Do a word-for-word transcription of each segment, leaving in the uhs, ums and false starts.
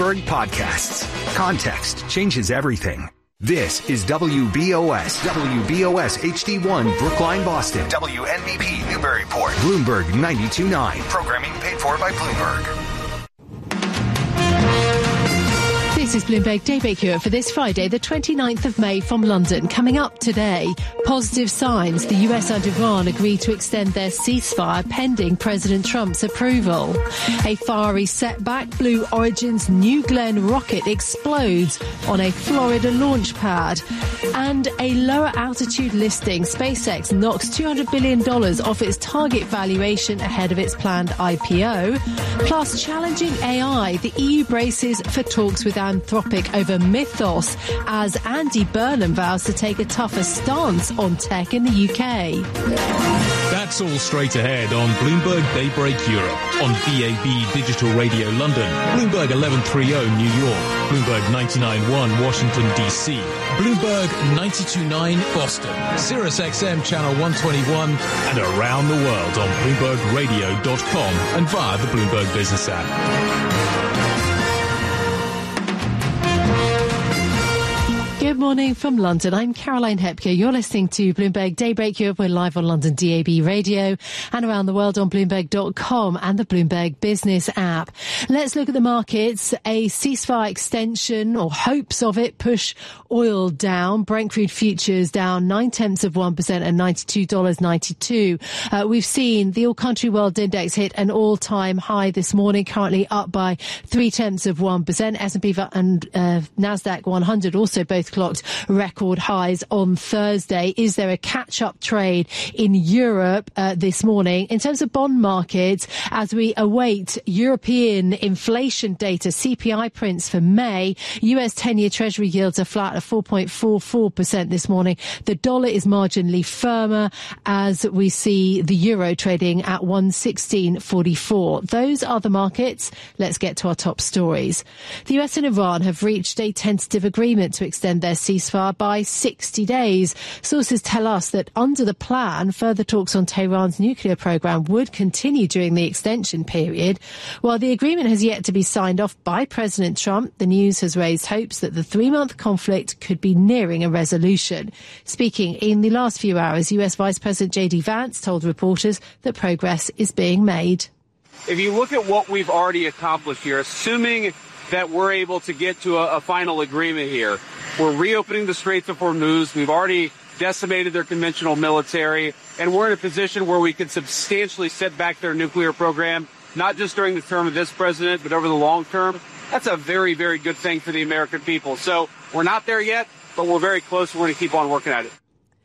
Bloomberg podcasts. Context changes everything. This is W B O S, W B O S H D one, Brookline, Boston. W N B P, Newburyport. Bloomberg ninety-two point nine. Programming paid for by Bloomberg. This is Bloomberg Daybreak Europe for this Friday, the twenty-ninth of May from London. Coming up today, positive signs. The U S and Iran agree to extend their ceasefire pending President Trump's approval. A fiery setback. Blue Origin's New Glenn rocket explodes on a Florida launch pad. And a lower altitude listing. SpaceX knocks two hundred billion dollars off its target valuation ahead of its planned I P O. Plus, challenging A I. The E U braces for talks with Anthropic over Mythos as Andy Burnham vows to take a tougher stance on tech in the U K. That's all straight ahead on Bloomberg Daybreak Europe on B A B Digital Radio London, Bloomberg eleven thirty New York, Bloomberg ninety-nine point one Washington D C, Bloomberg ninety-two point nine Boston, Sirius X M Channel one twenty-one, and around the world on Bloomberg Radio dot com and via the Bloomberg Business app. Good morning from London. I'm Caroline Hepker. You're listening to Bloomberg Daybreak Europe. We're live on London D A B Radio and around the world on Bloomberg dot com and the Bloomberg Business app. Let's look at the markets. A ceasefire extension, or hopes of it, push oil down. Brent crude futures down nine tenths of one percent at ninety-two dollars ninety-two. Uh, we've seen the All Country World Index hit an all-time high this morning, currently up by three tenths of one percent. S and P and uh, NASDAQ one hundred also both clocked record highs on Thursday. Is there a catch-up trade in Europe uh, this morning? In terms of bond markets, as we await European inflation data, C P I prints for May, U S ten-year Treasury yields are flat at four point four four percent this morning. The dollar is marginally firmer as we see the euro trading at one sixteen forty-four. Those are the markets. Let's get to our top stories. The U S and Iran have reached a tentative agreement to extend their ceasefire by sixty days. Sources tell us that under the plan, further talks on Tehran's nuclear program would continue during the extension period. While the agreement has yet to be signed off by President Trump, the news has raised hopes that the three-month conflict could be nearing a resolution. Speaking in the last few hours, U S Vice President J D Vance told reporters that progress is being made. If you look at what we've already accomplished here, assuming that we're able to get to a, a final agreement here, we're reopening the Straits of Hormuz. We've already decimated their conventional military, and we're in a position where we can substantially set back their nuclear program, not just during the term of this president, but over the long term. That's a very, very good thing for the American people. So we're not there yet, but we're very close. We're going to keep on working at it.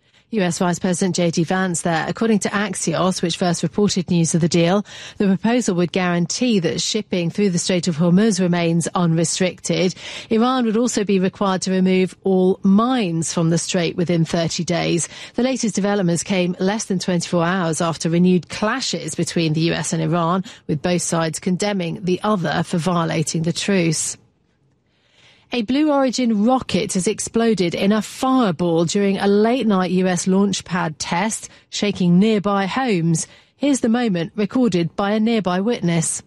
U S Vice President J D Vance there. According to Axios, which first reported news of the deal, the proposal would guarantee that shipping through the Strait of Hormuz remains unrestricted. Iran would also be required to remove all mines from the strait within thirty days. The latest developments came less than twenty-four hours after renewed clashes between the U S and Iran, with both sides condemning the other for violating the truce. A Blue Origin rocket has exploded in a fireball during a late-night U S launch pad test, shaking nearby homes. Here's the moment recorded by a nearby witness.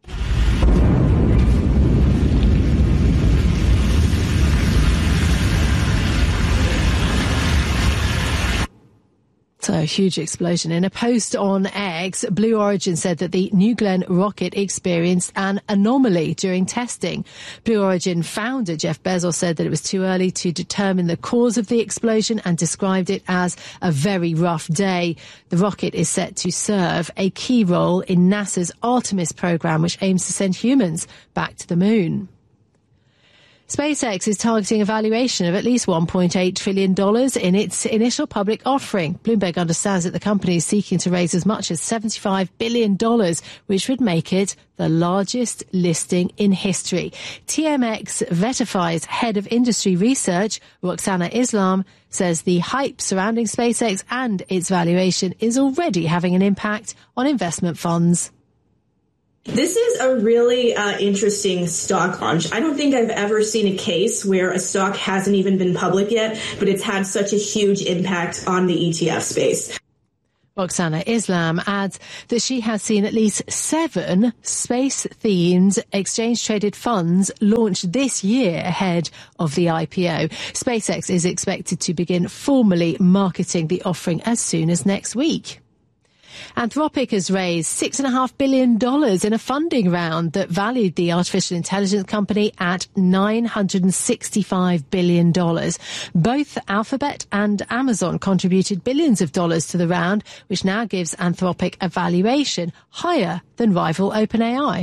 So a huge explosion. In a post on X, Blue Origin said that the New Glenn rocket experienced an anomaly during testing. Blue Origin founder Jeff Bezos said that it was too early to determine the cause of the explosion and described it as a very rough day. The rocket is set to serve a key role in NASA's Artemis program, which aims to send humans back to the moon. SpaceX is targeting a valuation of at least one point eight trillion dollars in its initial public offering. Bloomberg understands that the company is seeking to raise as much as seventy-five billion dollars, which would make it the largest listing in history. T M X Vetify's head of industry research, Roxana Islam, says the hype surrounding SpaceX and its valuation is already having an impact on investment funds. This is a really uh, interesting stock launch. I don't think I've ever seen a case where a stock hasn't even been public yet, but it's had such a huge impact on the E T F space. Roxana Islam adds that she has seen at least seven space-themed exchange-traded funds launched this year ahead of the I P O. SpaceX is expected to begin formally marketing the offering as soon as next week. Anthropic has raised six point five billion dollars in a funding round that valued the artificial intelligence company at nine hundred sixty-five billion dollars. Both Alphabet and Amazon contributed billions of dollars to the round, which now gives Anthropic a valuation higher than rival OpenAI.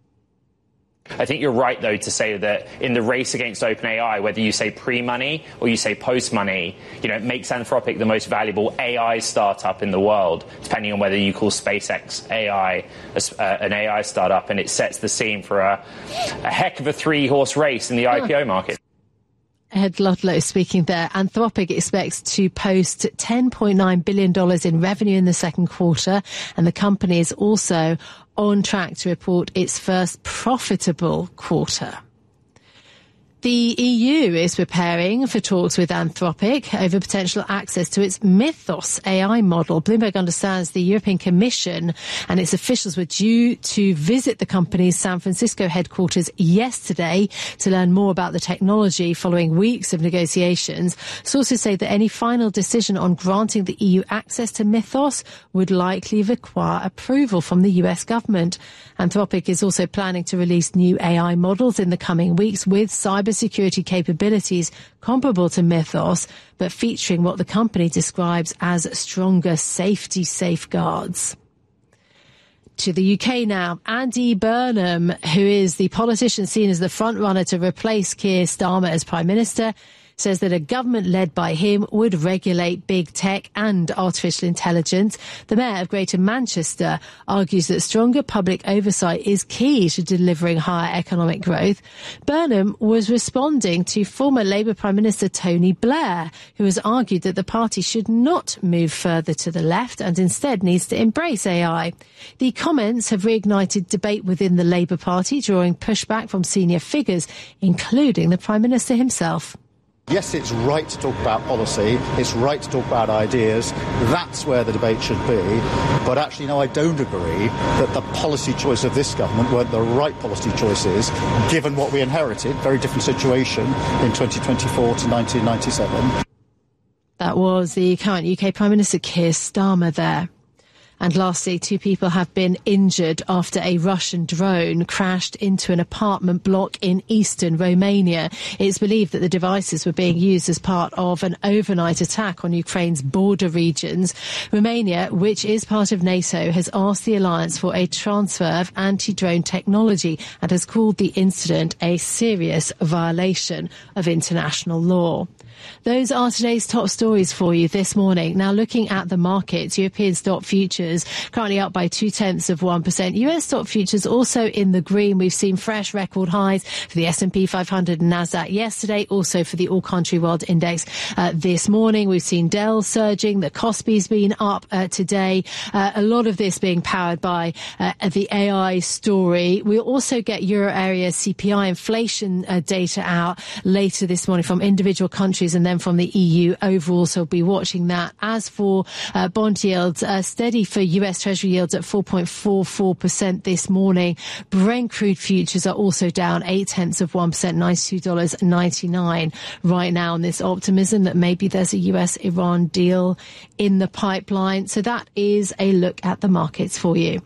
I think you're right, though, to say that in the race against OpenAI, whether you say pre-money or you say post-money, you know, it makes Anthropic the most valuable A I startup in the world, depending on whether you call SpaceX A I uh, an A I startup, and it sets the scene for a, a heck of a three-horse race in the I P O market. Ed Ludlow speaking there. Anthropic expects to post ten point nine billion dollars in revenue in the second quarter, and the company is also on track to report its first profitable quarter. The E U is preparing for talks with Anthropic over potential access to its Mythos A I model. Bloomberg understands the European Commission and its officials were due to visit the company's San Francisco headquarters yesterday to learn more about the technology following weeks of negotiations. Sources say that any final decision on granting the E U access to Mythos would likely require approval from the U S government. Anthropic is also planning to release new A I models in the coming weeks with cybersecurity capabilities comparable to Mythos, but featuring what the company describes as stronger safety safeguards. To the U K now. Andy Burnham, who is the politician seen as the frontrunner to replace Keir Starmer as Prime Minister, says that a government led by him would regulate big tech and artificial intelligence. The Mayor of Greater Manchester argues that stronger public oversight is key to delivering higher economic growth. Burnham was responding to former Labour Prime Minister Tony Blair, who has argued that the party should not move further to the left and instead needs to embrace A I. The comments have reignited debate within the Labour Party, drawing pushback from senior figures, including the Prime Minister himself. Yes, it's right to talk about policy, it's right to talk about ideas, that's where the debate should be, but actually, no, I don't agree that the policy choice of this government weren't the right policy choices, given what we inherited, very different situation in twenty twenty-four to nineteen ninety-seven. That was the current U K Prime Minister Keir Starmer there. And lastly, two people have been injured after a Russian drone crashed into an apartment block in eastern Romania. It's believed that the devices were being used as part of an overnight attack on Ukraine's border regions. Romania, which is part of NATO, has asked the alliance for a transfer of anti-drone technology and has called the incident a serious violation of international law. Those are today's top stories for you this morning. Now, looking at the markets, European stock futures currently up by two-tenths of one percent. U S stock futures also in the green. We've seen fresh record highs for the S and P five hundred and NASDAQ yesterday, also for the All Country World Index uh, this morning. We've seen Dell surging. The Kospi's been up uh, today. Uh, a lot of this being powered by uh, the A I story. We'll also get Euro area C P I inflation uh, data out later this morning from individual countries and then from the E U overall, so we'll be watching that. As for uh, bond yields, uh, steady for U S Treasury yields at four point four four percent this morning. Brent crude futures are also down eight tenths of one percent, ninety-two dollars and ninety-nine right now on this optimism that maybe there's a U S Iran deal in the pipeline. So that is a look at the markets for you.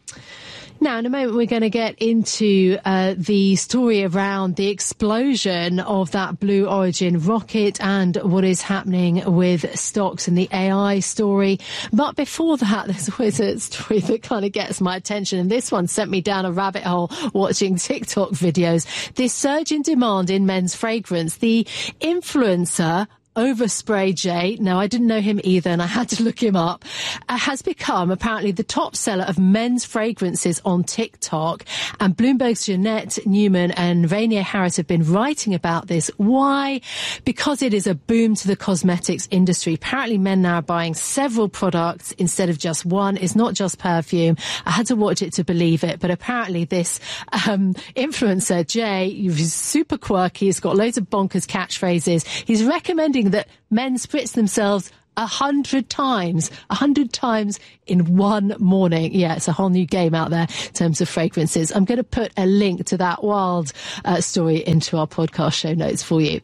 Now, in a moment, we're going to get into uh, the story around the explosion of that Blue Origin rocket and what is happening with stocks and the A I story. But before that, there's always a story that kind of gets my attention. And this one sent me down a rabbit hole watching TikTok videos. This surge in demand in men's fragrance. The influencer Overspray J, no, I didn't know him either, and I had to look him up, uh, has become apparently the top seller of men's fragrances on TikTok. And Bloomberg's Jeanette Newman and Rainier Harris have been writing about this. Why? Because it is a boom to the cosmetics industry. Apparently men now are buying several products instead of just one. It's not just perfume. I had to watch it to believe it, but apparently this um, influencer, Jay, he's super quirky. He's got loads of bonkers catchphrases. He's recommending that men spritz themselves A hundred times, a hundred times in one morning. Yeah, it's a whole new game out there in terms of fragrances. I'm going to put a link to that wild uh, story into our podcast show notes for you.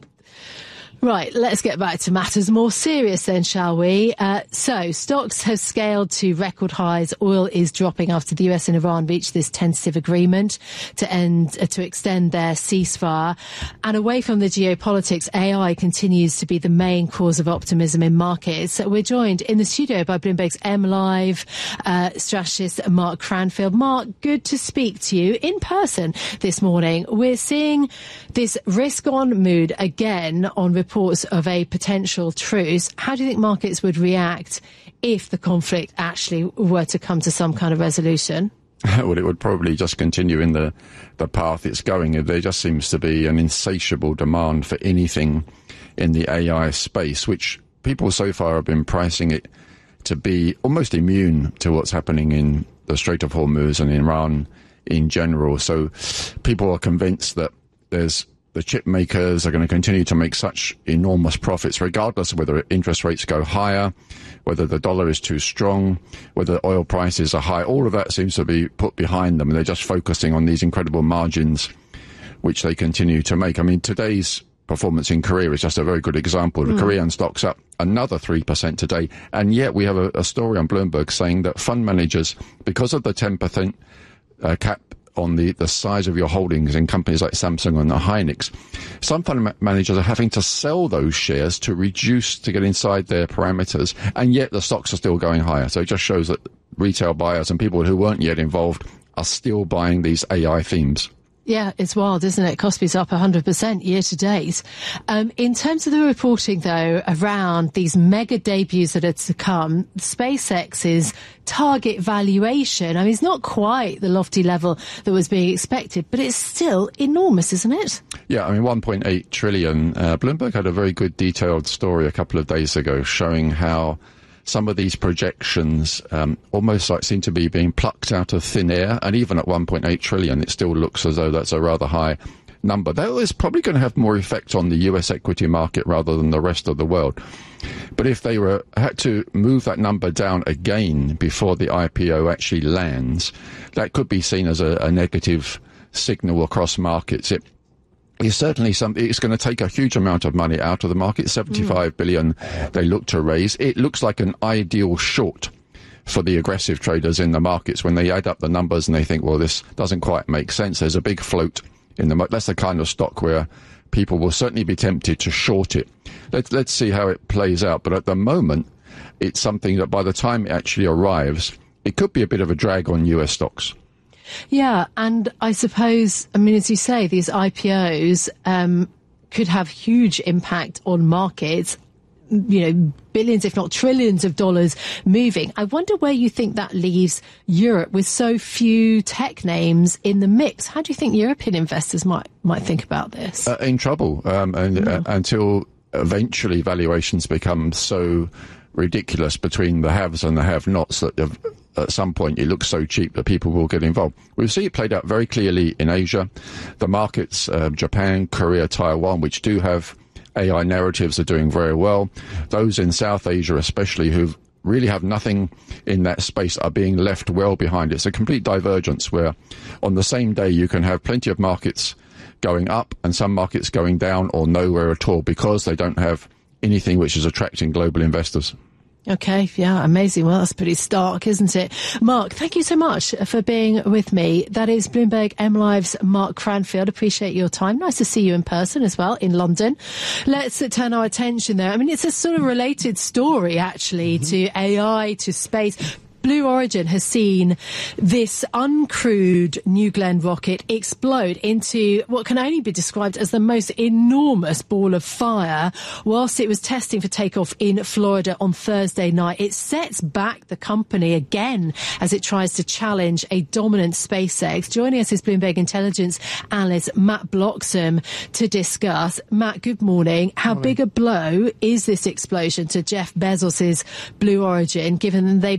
Right, let's get back to matters more serious then, shall we? Uh, so, stocks have scaled to record highs. Oil is dropping after the U S and Iran reached this tentative agreement to end, uh, to extend their ceasefire. And away from the geopolitics, A I continues to be the main cause of optimism in markets. We're joined in the studio by Bloomberg's M Live uh, strategist Mark Cranfield. Mark, good to speak to you in person this morning. We're seeing this risk-on mood again on reports of a potential truce. How do you think markets would react if the conflict actually were to come to some kind of resolution? Well, it would probably just continue in the, the path it's going. There just seems to be an insatiable demand for anything in the A I space, which people so far have been pricing it to be almost immune to what's happening in the Strait of Hormuz and Iran in general. So people are convinced that there's the chip makers are going to continue to make such enormous profits, regardless of whether interest rates go higher, whether the dollar is too strong, whether oil prices are high. All of that seems to be put behind them, and they're just focusing on these incredible margins, which they continue to make. I mean, today's performance in Korea is just a very good example. The mm. Korean stock's up another three percent today, and yet we have a, a story on Bloomberg saying that fund managers, because of the ten percent uh, cap on the, the size of your holdings in companies like Samsung and Hynix, some fund ma- managers are having to sell those shares to reduce, to get inside their parameters, and yet the stocks are still going higher. So it just shows that retail buyers and people who weren't yet involved are still buying these A I themes. Yeah, it's wild, isn't it? Kospi's up one hundred percent year to date. Um, in terms of the reporting, though, around these mega debuts that are to come, SpaceX's target valuation, I mean, it's not quite the lofty level that was being expected, but it's still enormous, isn't it? Yeah, I mean, one point eight trillion. Uh, Bloomberg had a very good detailed story a couple of days ago showing how some of these projections um, almost like seem to be being plucked out of thin air, and even at one point eight trillion, it still looks as though that's a rather high number. That is probably going to have more effect on the U S equity market rather than the rest of the world. But if they were had to move that number down again before the I P O actually lands, that could be seen as a, a negative signal across markets. It It's certainly something. It's going to take a huge amount of money out of the market. seventy-five mm. billion they look to raise. It looks like an ideal short for the aggressive traders in the markets when they add up the numbers and they think, well, this doesn't quite make sense. There's a big float in the market. That's the kind of stock where people will certainly be tempted to short it. Let's, let's see how it plays out. But at the moment, it's something that by the time it actually arrives, it could be a bit of a drag on U S stocks. Yeah, and I suppose, I mean, as you say, these I P Os um, could have huge impact on markets, you know, billions, if not trillions of dollars moving. I wonder where you think that leaves Europe with so few tech names in the mix. How do you think European investors might might think about this? Uh, in trouble, um, and mm. uh, until eventually valuations become so ridiculous between the haves and the have-nots that have, at some point it looks so cheap that people will get involved. We see it played out very clearly in Asia. The markets, uh, Japan, Korea, Taiwan, which do have A I narratives, are doing very well. Those in South Asia especially, who really have nothing in that space, are being left well behind. It's a complete divergence where on the same day you can have plenty of markets going up and some markets going down or nowhere at all because they don't have anything which is attracting global investors. Okay, yeah, amazing. Well, that's pretty stark, isn't it? Mark, thank you so much for being with me. That is Bloomberg M Live's Mark Cranfield. Appreciate your time. Nice to see you in person as well in London. Let's turn our attention there. I mean, it's a sort of related story, actually, mm-hmm. to A I, to space. Blue Origin has seen this uncrewed New Glenn rocket explode into what can only be described as the most enormous ball of fire whilst it was testing for takeoff in Florida on Thursday night. It sets back the company again as it tries to challenge a dominant SpaceX. Joining us is Bloomberg intelligence analyst Matt Bloxham to discuss. Matt, good morning. How morning. Big a blow is this explosion to Jeff Bezos's Blue Origin, given they've been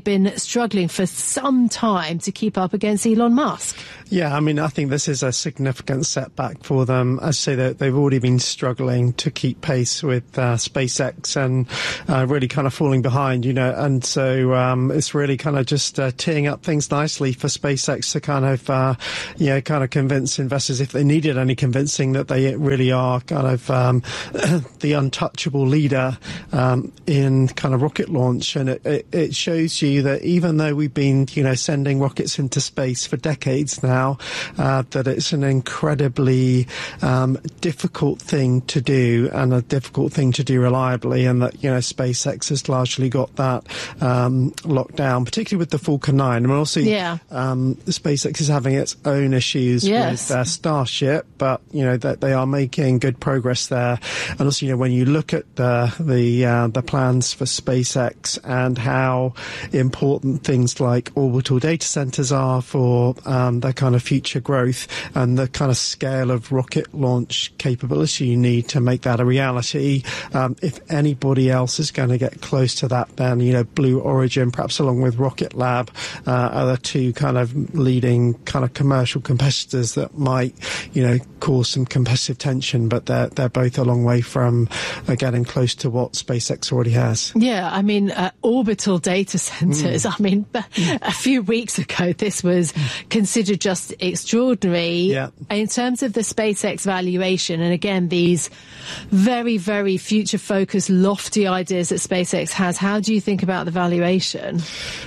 struggling for some time to keep up against Elon Musk. Yeah, I mean, I think this is a significant setback for them. I say that they've already been struggling to keep pace with uh, SpaceX and uh, really kind of falling behind, you know, and so um, it's really kind of just uh, teeing up things nicely for SpaceX to kind of, uh, you know, kind of convince investors, if they needed any convincing, that they really are kind of um, the untouchable leader um, in kind of rocket launch. And it, it, it shows you that even though we've been, you know, sending rockets into space for decades now, Uh, that it's an incredibly um, difficult thing to do and a difficult thing to do reliably, and that, you know, SpaceX has largely got that um, locked down, particularly with the Falcon nine. I mean, also, yeah. um, SpaceX is having its own issues yes. with their Starship, but, you know, that they are making good progress there. And also, you know, when you look at the the, uh, the plans for SpaceX and how important things like orbital data centers are for um, their kind of future growth, and the kind of scale of rocket launch capability you need to make that a reality. Um, if anybody else is going to get close to that, then, you know, Blue Origin, perhaps along with Rocket Lab, uh, are the two kind of leading kind of commercial competitors that might, you know, cause some competitive tension, but they're, they're both a long way from uh, getting close to what SpaceX already has. Yeah, I mean, uh, orbital data centers, mm. I mean, a few weeks ago, this was considered just extraordinary yeah. in terms of the SpaceX valuation. And again, these very, very future-focused, lofty ideas that SpaceX has. How do you think about the valuation?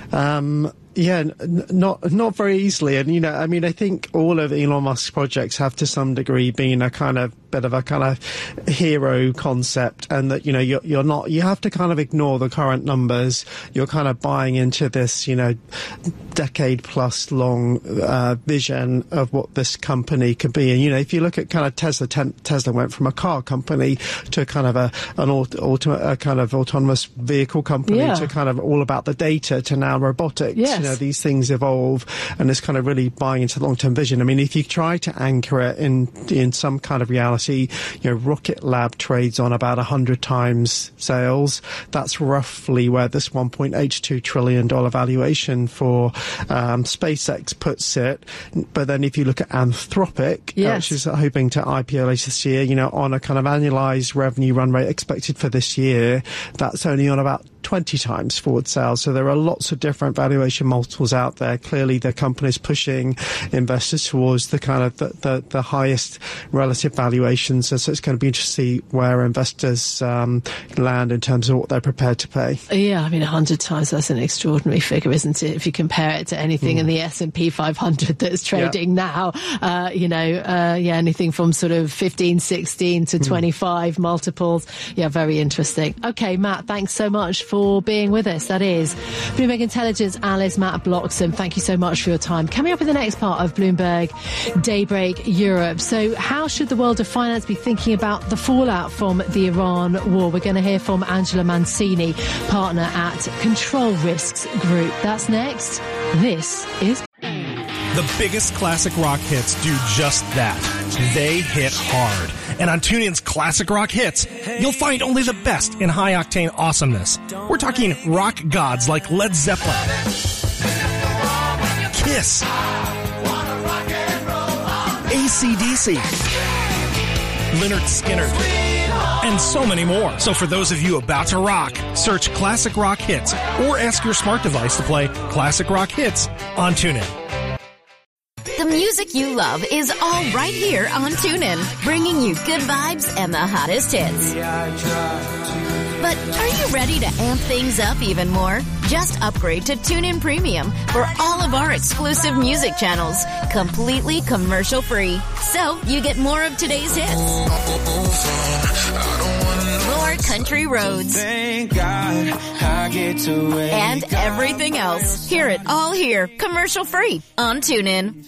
Um, Yeah, n- not not very easily. And, you know, I mean, I think all of Elon Musk's projects have to some degree been a kind of bit of a kind of hero concept, and that, you know, you're, you're not, you have to kind of ignore the current numbers. You're kind of buying into this, you know, decade plus long uh, vision of what this company could be. And, you know, if you look at kind of Tesla, ten- Tesla went from a car company to kind of a, an aut- auto- a kind of autonomous vehicle company yeah. to kind of all about the data to now robotics. Yes. You know, these things evolve, and it's kind of really buying into the long-term vision. I mean, if you try to anchor it in in some kind of reality, you know, Rocket Lab trades on about one hundred times sales. That's roughly where this one point eight two trillion dollars valuation for um, SpaceX puts it. But then if you look at Anthropic, yes. uh, which is hoping to I P O later this year, you know, on a kind of annualized revenue run rate expected for this year, that's only on about twenty times forward sales. So there are lots of different valuation multiples out there. Clearly, the company's pushing investors towards the kind of the, the, the highest relative valuations. And so it's going to be interesting to see where investors um, land in terms of what they're prepared to pay. Yeah, I mean, one hundred times, that's an extraordinary figure, isn't it? If you compare it to anything mm. in the S and P five hundred that's trading yeah. now, uh, you know, uh, yeah, anything from sort of fifteen, sixteen to mm. twenty-five multiples. Yeah, very interesting. Okay, Matt, thanks so much for for being with us. That is Bloomberg Intelligence analyst Matt Bloxham. Thank you so much for your time. Coming up in the next part of Bloomberg Daybreak Europe. So how should the world of finance be thinking about the fallout from the Iran war? We're going to hear from Angela Mancini, partner at Control Risks Group. That's next. This is... The biggest classic rock hits do just that. They hit hard. And on TuneIn's Classic Rock Hits, you'll find only the best in high-octane awesomeness. We're talking rock gods like Led Zeppelin, Kiss, A C D C, Lynyrd Skynyrd, and so many more. So for those of you about to rock, search Classic Rock Hits or ask your smart device to play Classic Rock Hits on TuneIn. The music you love is all right here on TuneIn, bringing you good vibes and the hottest hits. But are you ready to amp things up even more? Just upgrade to TuneIn Premium for all of our exclusive music channels, completely commercial-free. So you get more of today's hits, more country roads, and everything else. Hear it all here, commercial-free on TuneIn.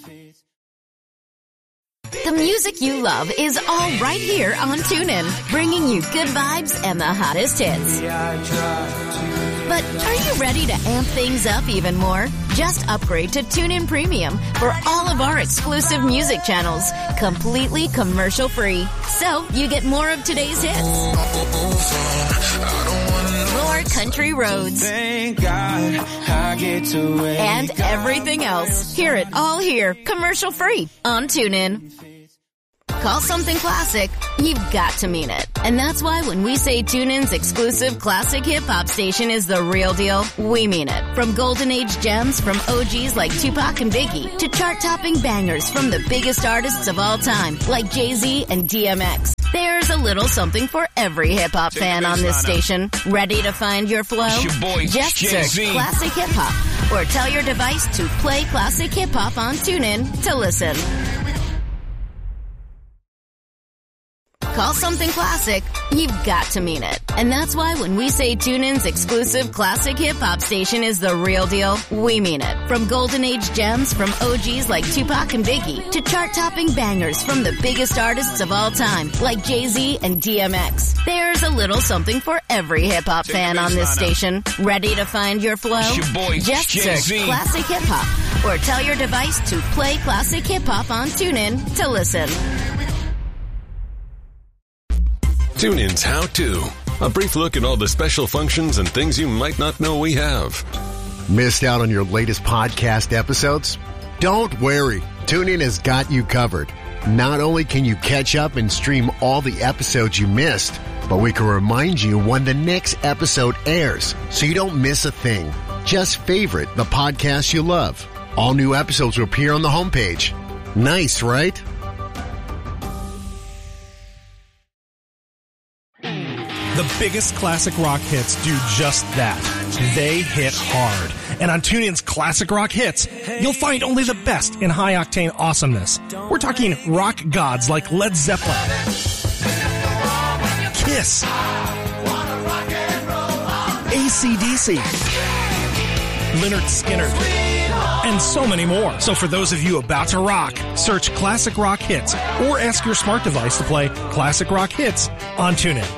The music you love is all right here on TuneIn, bringing you good vibes and the hottest hits. But are you ready to amp things up even more? Just upgrade to TuneIn Premium for all of our exclusive music channels, completely commercial-free. So you get more of today's hits, more more country roads. Thank God I get to wake And everything else. Hear it all here, commercial free on TuneIn. Call something classic, you've got to mean it. And that's why when we say TuneIn's exclusive classic hip-hop station is the real deal, we mean it. From golden age gems from O Gs like Tupac and Biggie to chart-topping bangers from the biggest artists of all time like Jay-Z and D M X. There's a little something for every hip-hop fan on this station. Ready to find your flow? It's your boy, Just Jay-Z. search Classic Hip Hop or tell your device to play Classic Hip Hop on TuneIn to listen. Call something classic, you've got to mean it. And that's why when we say TuneIn's exclusive classic hip-hop station is the real deal, we mean it. From golden age gems from O Gs like Tupac and Biggie to chart-topping bangers from the biggest artists of all time like Jay-Z and D M X. There's a little something for every hip-hop fan on this station. Ready to find your flow? It's your boy, Just Jay-Z. search Classic Hip Hop or tell your device to play Classic Hip Hop on TuneIn to listen. TuneIn's How To. A brief look at all the special functions and things you might not know we have. Missed out on your latest podcast episodes? Don't worry. TuneIn has got you covered. Not only can you catch up and stream all the episodes you missed, but we can remind you when the next episode airs so you don't miss a thing. Just favorite the podcast you love. All new episodes will appear on the homepage. Nice, right? The biggest classic rock hits do just that. They hit hard. And on TuneIn's Classic Rock Hits, you'll find only the best in high-octane awesomeness. We're talking rock gods like Led Zeppelin, Kiss, A C D C, Lynyrd Skynyrd, and so many more. So for those of you about to rock, search Classic Rock Hits or ask your smart device to play Classic Rock Hits on TuneIn.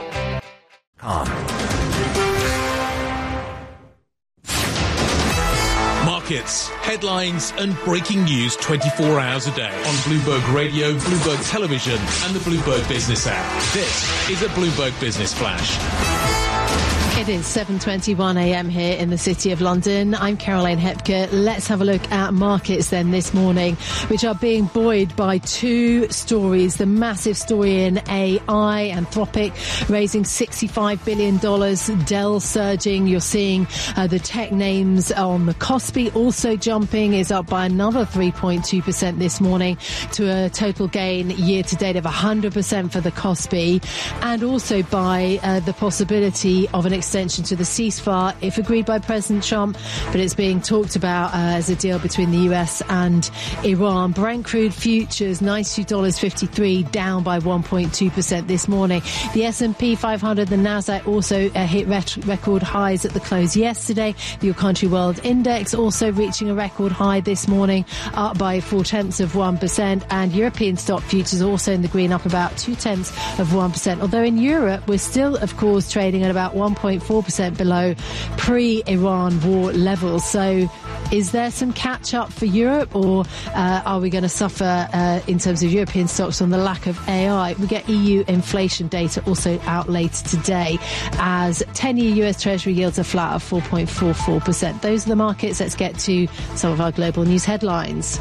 Markets, headlines, and breaking news twenty-four hours a day on Bloomberg Radio, Bloomberg Television, and the Bloomberg Business app. This is a Bloomberg Business Flash. It is seven twenty-one a.m. here in the City of London. I'm Caroline Hepker. Let's have a look at markets then this morning, which are being buoyed by two stories. The massive story in A I, Anthropic raising sixty-five billion dollars, Dell surging. You're seeing uh, the tech names on the Kospi also jumping, is up by another three point two percent this morning to a total gain year to date of one hundred percent for the Kospi, and also by uh, the possibility of an extension to the ceasefire if agreed by President Trump, but it's being talked about uh, as a deal between the U S and Iran. Brent crude futures ninety-two dollars and fifty-three cents, down by one point two percent this morning. The S and P five hundred, the Nasdaq also uh, hit ret- record highs at the close yesterday. The Your Country World Index also reaching a record high this morning, up by four tenths of one percent, and European stock futures also in the green, up about two tenths of one percent. Although in Europe we're still, of course, trading at about one point four percent below pre-Iran war levels. So is there some catch-up for Europe, or uh, are we going to suffer uh, in terms of European stocks on the lack of A I? We get E U inflation data also out later today, as ten-year U S Treasury yields are flat at four point four four percent. Those are the markets. Let's get to some of our global news headlines.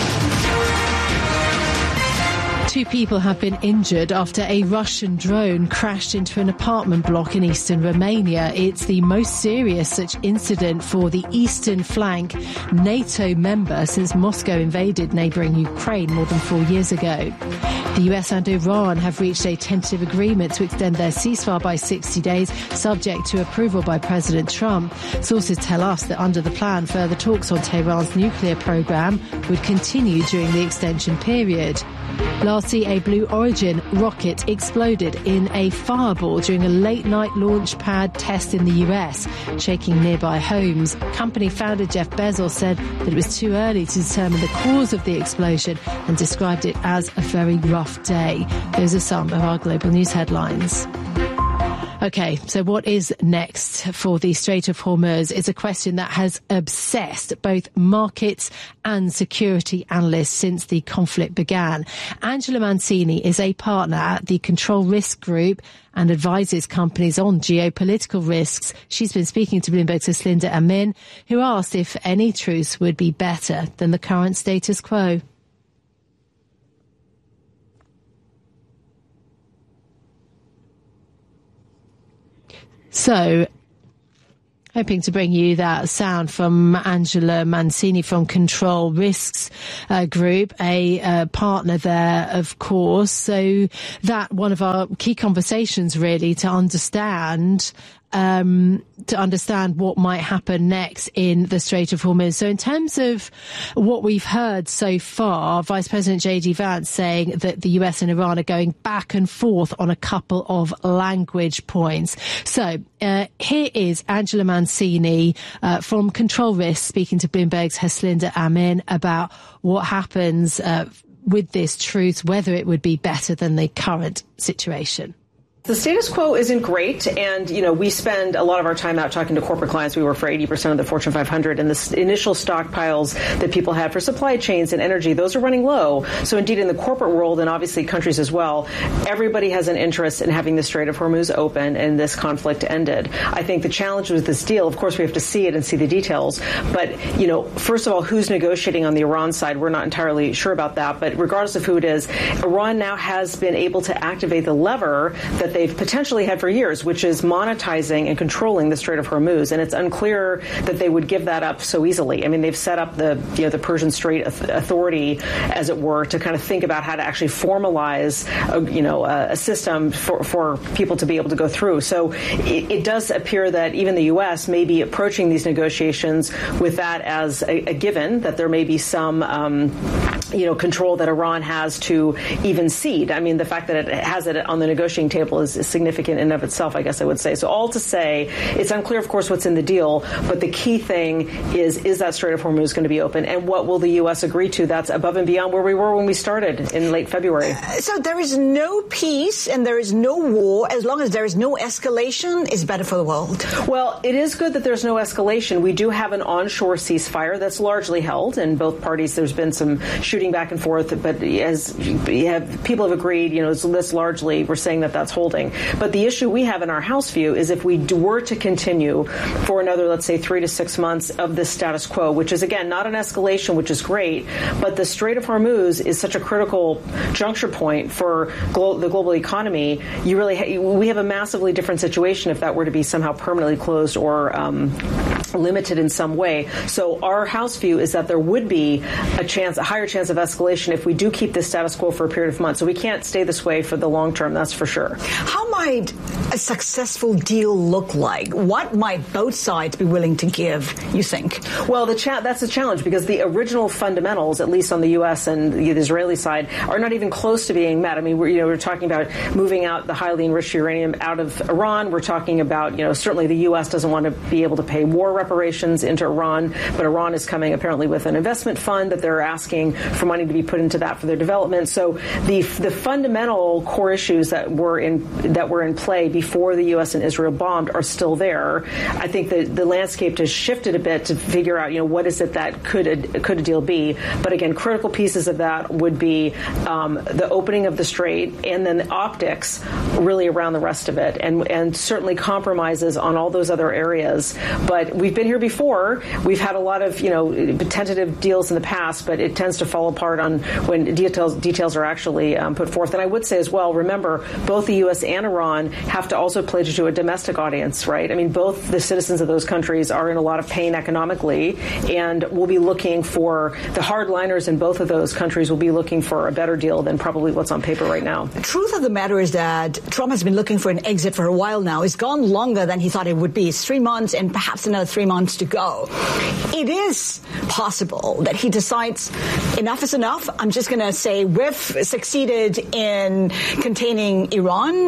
Two people have been injured after a Russian drone crashed into an apartment block in eastern Romania. It's the most serious such incident for the eastern flank NATO member since Moscow invaded neighbouring Ukraine more than four years ago. The U S and Iran have reached a tentative agreement to extend their ceasefire by sixty days, subject to approval by President Trump. Sources tell us that under the plan, further talks on Tehran's nuclear program would continue during the extension period. Lastly, a Blue Origin rocket exploded in a fireball during a late-night launch pad test in the U S, shaking nearby homes. Company founder Jeff Bezos said that it was too early to determine the cause of the explosion and described it as a very rough day. Those are some of our global news headlines. Okay, so what is next for the Strait of Hormuz is a question that has obsessed both markets and security analysts since the conflict began. Angela Mancini is a partner at the Control Risk Group and advises companies on geopolitical risks. She's been speaking to Bloomberg's Haslinda Amin, who asked if any truce would be better than the current status quo. So, hoping to bring you that sound from Angela Mancini from Control Risks uh, Group, a uh, partner there, of course. So that one of our key conversations, really, to understand um, to understand what might happen next in the Strait of Hormuz. So in terms of what we've heard so far, Vice President J D Vance saying that the U S and Iran are going back and forth on a couple of language points. So uh, here is Angela Mancini uh, from Control Risk speaking to Bloomberg's Haslinda Amin about what happens uh, with this truce, whether it would be better than the current situation. The status quo isn't great, and, you know, we spend a lot of our time out talking to corporate clients. We work for eighty percent of the Fortune five hundred, and the initial stockpiles that people had for supply chains and energy, those are running low. So indeed, in the corporate world, and obviously countries as well, everybody has an interest in having the Strait of Hormuz open and this conflict ended. I think the challenge with this deal, of course, we have to see it and see the details, but, you know, first of all, who's negotiating on the Iran side? We're not entirely sure about that, but regardless of who it is, Iran now has been able to activate the lever that they've potentially had for years, which is monetizing and controlling the Strait of Hormuz. And it's unclear that they would give that up so easily. I mean, they've set up the, you know, the Persian Strait Authority, as it were, to kind of think about how to actually formalize, a, you know, a, a system for, for people to be able to go through. So it, it does appear that even the U S may be approaching these negotiations with that as a, a given, that there may be some, um, you know, control that Iran has to even cede. I mean, the fact that it has it on the negotiating table is, is significant in and of itself, I guess I would say. So all to say, it's unclear, of course, what's in the deal, but the key thing is, is that Strait of Hormuz going to be open? And what will the U S agree to? That's above and beyond where we were when we started in late February. So there is no peace and there is no war. As long as there is no escalation, it's better for the world. Well, it is good that there's no escalation. We do have an onshore ceasefire that's largely held, and both parties, there's been some shooting back and forth, but as you have, people have agreed, you know, this largely, we're saying that that's holding. But the issue we have in our House view is if we were to continue for another, let's say, three to six months of this status quo, which is, again, not an escalation, which is great, but the Strait of Hormuz is such a critical juncture point for glo- the global economy. You really, ha- we have a massively different situation if that were to be somehow permanently closed or um, limited in some way. So our House view is that there would be a chance, a higher chance of escalation if we do keep this status quo for a period of months. So we can't stay this way for the long term, that's for sure. How might a successful deal look like? What might both sides be willing to give, you think? Well, the cha- that's the challenge, because the original fundamentals, at least on the U S and the Israeli side, are not even close to being met. I mean, we're, you know, we're talking about moving out the highly enriched uranium out of Iran. We're talking about, you know, certainly the U S doesn't want to be able to pay war reparations into Iran, but Iran is coming apparently with an investment fund that they're asking for money to be put into that for their development. So the the fundamental core issues that were in that were in play before the U S and Israel bombed are still there. I think that the landscape has shifted a bit to figure out, you know, what is it that could a, could a deal be? But again, critical pieces of that would be um, the opening of the strait and then the optics really around the rest of it, and and certainly compromises on all those other areas. But we've been here before. We've had a lot of, you know, tentative deals in the past, but it tends to fall apart on when details details are actually um, put forth. And I would say as well, remember, both the U S and Iran have to also play to a domestic audience, right? I mean, both the citizens of those countries are in a lot of pain economically, and we'll be looking for, the hardliners in both of those countries will be looking for a better deal than probably what's on paper right now. The truth of the matter is that Trump has been looking for an exit for a while now. It's gone longer than he thought it would be. It's three months and perhaps another three months to go. It is possible that he decides enough is enough. I'm just going to say we've succeeded in containing Iran, and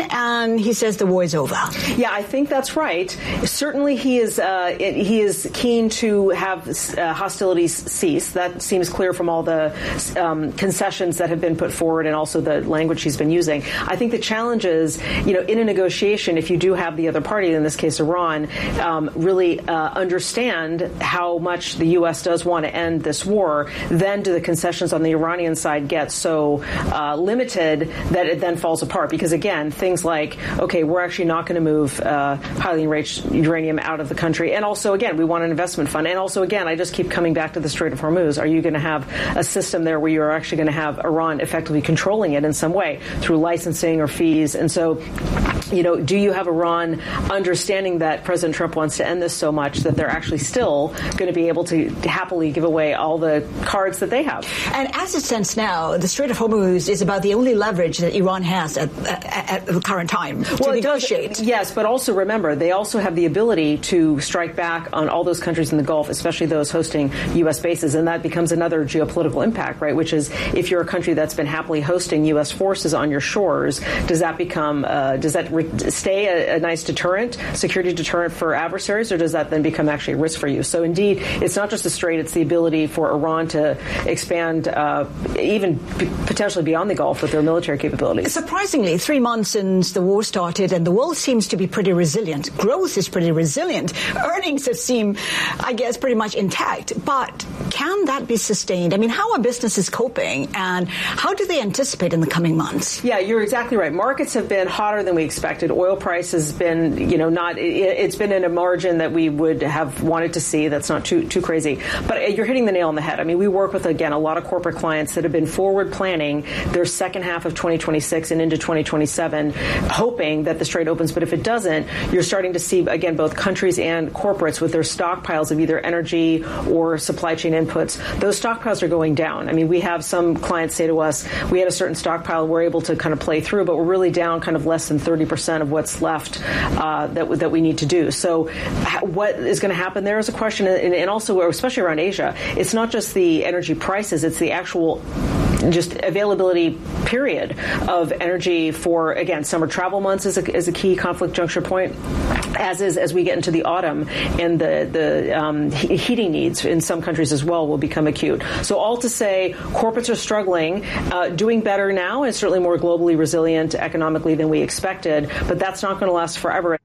and he says the war is over. Yeah, I think that's right. Certainly he is uh, he is keen to have uh, hostilities cease. That seems clear from all the um, concessions that have been put forward and also the language he's been using. I think the challenge is, you know, in a negotiation, if you do have the other party, in this case Iran, um, really uh, understand how much the U S does want to end this war, then do the concessions on the Iranian side get so uh, limited that it then falls apart? Because again, things like, okay, we're actually not going to move uh, highly enriched uranium out of the country. And also, again, we want an investment fund. And also, again, I just keep coming back to the Strait of Hormuz. Are you going to have a system there where you're actually going to have Iran effectively controlling it in some way through licensing or fees? And so, you know, do you have Iran understanding that President Trump wants to end this so much that they're actually still going to be able to happily give away all the cards that they have? And as it stands now, the Strait of Hormuz is about the only leverage that Iran has at, at, at the current time to well, negotiate. Does, yes, but also remember, they also have the ability to strike back on all those countries in the Gulf, especially those hosting U S bases, and that becomes another geopolitical impact, right? Which is, if you're a country that's been happily hosting U S forces on your shores, does that become, uh, does that re- stay a, a nice deterrent, security deterrent for adversaries, or does that then become actually a risk for you? So indeed, it's not just the Strait, it's the ability for Iran to expand uh, even p- potentially beyond the Gulf with their military capabilities. Surprisingly, three months since the war started, and the world seems to be pretty resilient. Growth is pretty resilient. Earnings have seemed, I guess, pretty much intact. But can that be sustained? I mean, how are businesses coping, and how do they anticipate in the coming months? Yeah, you're exactly right. Markets have been hotter than we expected. Oil price has been, you know, not, it, it's been in a margin that we would have wanted to see. That's not too too crazy. But you're hitting the nail on the head. I mean, we work with, again, a lot of corporate clients that have been forward planning their second half of twenty twenty-six and into twenty twenty-seven, hoping that the Strait opens. But if it doesn't, you're starting to see, again, both countries and corporates with their stockpiles of either energy or supply chain inputs. Those stockpiles are going down. I mean, we have some clients say to us, we had a certain stockpile we're able to kind of play through, but we're really down kind of less than thirty percent of what's left uh, that, that we need to do. So what is going to happen there is a question, and, and also, especially around Asia, it's not just the energy prices, it's the actual just availability period of energy for, again, summer travel months is a, is a key conflict juncture point, as is as we get into the autumn, and the, the um, he- heating needs in some countries as well will become acute. So all to say, corporates are struggling, uh, doing better now, and certainly more globally resilient economically than we expected, but that's not going to last forever.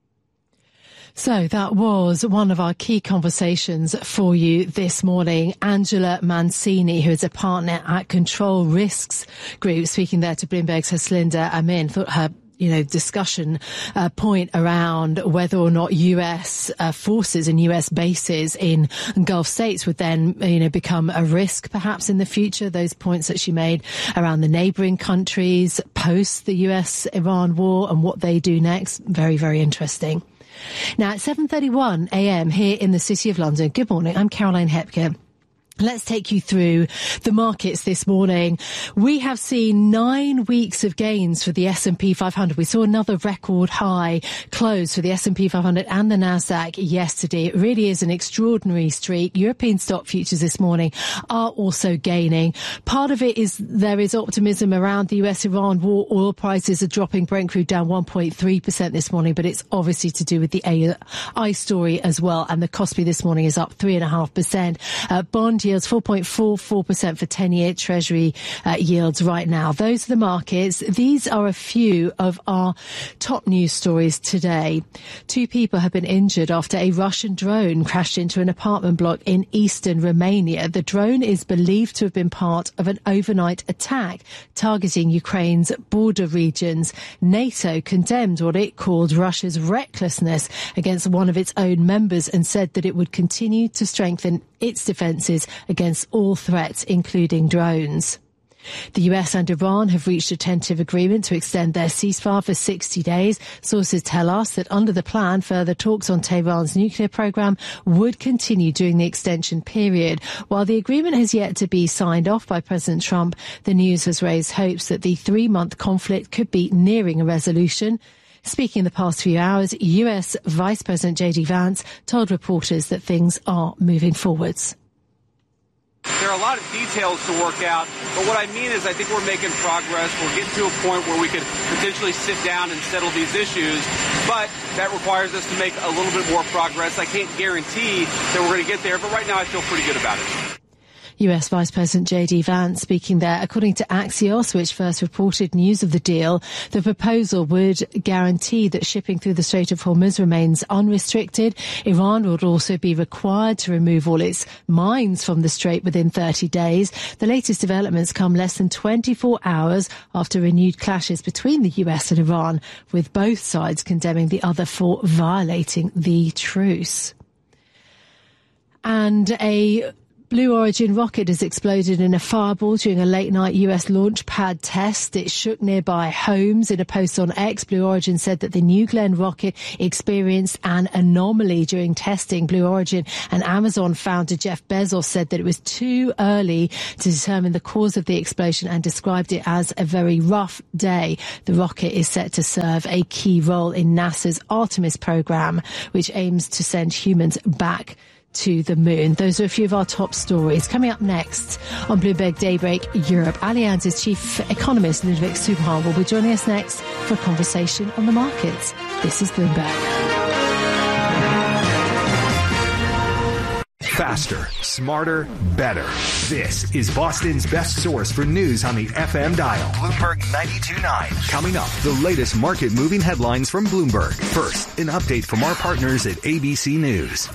So that was one of our key conversations for you this morning. Angela Mancini, who is a partner at Control Risks Group, speaking there to Bloomberg's Haslinda Amin, thought her you know, discussion uh, point around whether or not U S uh, forces and U S bases in Gulf states would then, you know, become a risk perhaps in the future. Those points that she made around the neighbouring countries post the U S Iran war and what they do next. Very, very interesting. Now, at seven thirty-one a.m. here in the City of London. Good morning. I'm Caroline Hepker. Let's take you through the markets this morning. We have seen nine weeks of gains for the S and P five hundred. We saw another record high close for the S and P five hundred and the Nasdaq yesterday. It really is an extraordinary streak. European stock futures this morning are also gaining. Part of it is there is optimism around the U S Iran war. Oil prices are dropping. Brent crude down one point three percent this morning, but it's obviously to do with the A I story as well. And the Kospi this morning is up three point five percent. Uh, bond yields four point four four percent for ten-year Treasury uh, yields right now. Those are the markets. These are a few of our top news stories today. Two people have been injured after a Russian drone crashed into an apartment block in eastern Romania. The drone is believed to have been part of an overnight attack targeting Ukraine's border regions. NATO condemned what it called Russia's recklessness against one of its own members and said that it would continue to strengthen its defences against all threats, including drones. The U S and Iran have reached a tentative agreement to extend their ceasefire for sixty days. Sources tell us that under the plan, further talks on Tehran's nuclear program would continue during the extension period. While the agreement has yet to be signed off by President Trump, the news has raised hopes that the three-month conflict could be nearing a resolution. Speaking in the past few hours, U S Vice President J D Vance told reporters that things are moving forwards. There are a lot of details to work out, but what I mean is I think we're making progress. We're getting to a point where we could potentially sit down and settle these issues, but that requires us to make a little bit more progress. I can't guarantee that we're going to get there, but right now I feel pretty good about it. U S Vice President J D Vance speaking there. According to Axios, which first reported news of the deal, the proposal would guarantee that shipping through the Strait of Hormuz remains unrestricted. Iran would also be required to remove all its mines from the strait within thirty days. The latest developments come less than twenty-four hours after renewed clashes between the U S and Iran, with both sides condemning the other for violating the truce. And a Blue Origin rocket has exploded in a fireball during a late-night U S launch pad test. It shook nearby homes. In a post on X, Blue Origin said that the New Glenn rocket experienced an anomaly during testing. Blue Origin and Amazon founder Jeff Bezos said that it was too early to determine the cause of the explosion and described it as a very rough day. The rocket is set to serve a key role in NASA's Artemis program, which aims to send humans back to the moon. Those are a few of our top stories. Coming up next on Bloomberg Daybreak Europe, Allianz's chief economist Ludwig Subhan will be joining us next for a conversation on the markets. This is Bloomberg. Faster, smarter, better. This is Boston's best source for news on the F M dial. Bloomberg ninety-two point nine. Coming up, the latest market-moving headlines from Bloomberg. First, an update from our partners at A B C News.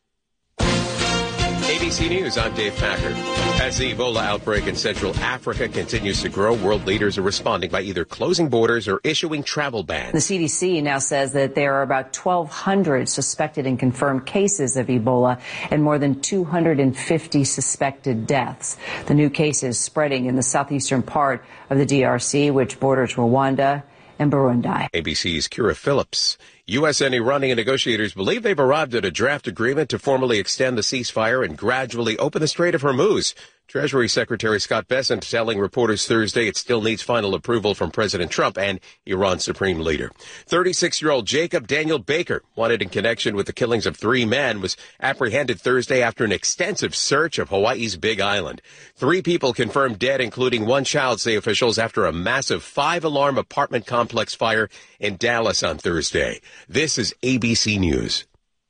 A B C News, I'm Dave Packard. As the Ebola outbreak in Central Africa continues to grow, world leaders are responding by either closing borders or issuing travel bans. The C D C now says that there are about twelve hundred suspected and confirmed cases of Ebola and more than two hundred fifty suspected deaths. The new cases spreading in the southeastern part of the D R C, which borders Rwanda and Burundi. A B C's Kira Phillips. U S and Iranian negotiators believe they've arrived at a draft agreement to formally extend the ceasefire and gradually open the Strait of Hormuz. Treasury Secretary Scott Bessent telling reporters Thursday it still needs final approval from President Trump and Iran's supreme leader. thirty-six-year-old Jacob Daniel Baker, wanted in connection with the killings of three men, was apprehended Thursday after an extensive search of Hawaii's Big Island. Three people confirmed dead, including one child, say officials, after a massive five-alarm apartment complex fire in Dallas on Thursday. This is A B C News.